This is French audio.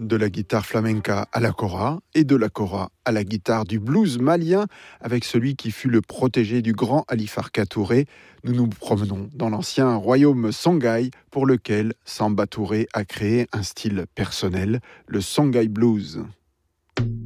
De la guitare flamenca à la kora et de la kora à la guitare du blues malien avec celui qui fut le protégé du grand Ali Farka Touré. Nous nous promenons dans l'ancien royaume Songhai pour lequel Samba Touré a créé un style personnel, le Songhai Blues.